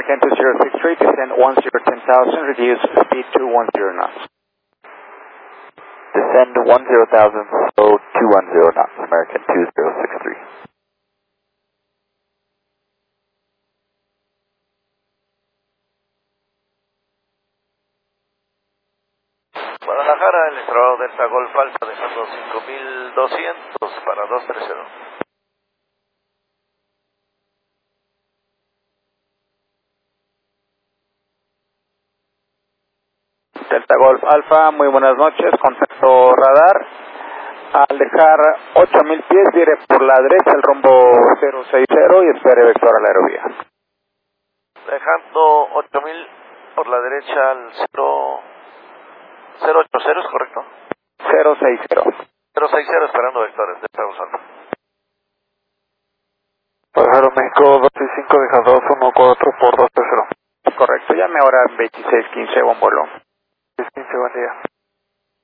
American 2063, descend 10,000, reduce speed to 10 knots. Descend 10,000, slow 210 knots, American 2063. Guadalajara, el estrado Delta Golf Alfa, dejando 5200 para 230. Delta Golf Alfa, muy buenas noches, contacto radar. Al dejar 8000 pies, diré por la derecha el rumbo 060 y espere vector a la aerovía. Dejando 8000 por la derecha al 080, ¿es correcto? 060. 060, esperando vectores, Delta Golf Alfa. Guadalajara, México 265, deja 214 por 230. Correcto, llame ahora 2615, buen vuelo. 15, buen día.